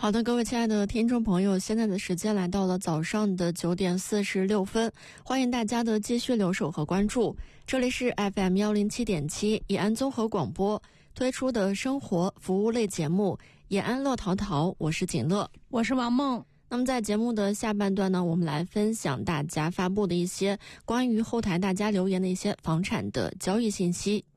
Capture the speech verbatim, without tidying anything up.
好的，各位亲爱的听众朋友，现在的时间来到了早上的九点四十六分，欢迎大家的继续留守和关注。这里是 F M 一零七点七 延安综合广播推出的生活服务类节目《延安乐淘淘》，我是锦乐， 我是王梦。 那么在节目的下半段呢，我们来分享大家发布的一些关于后台大家留言的一些房产的交易信息。